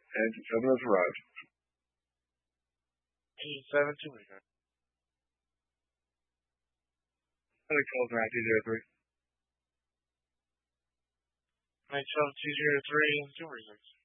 Engine 7 has arrived. Engine 7 to return. Heading 12 9 203. Night 12 203 to return.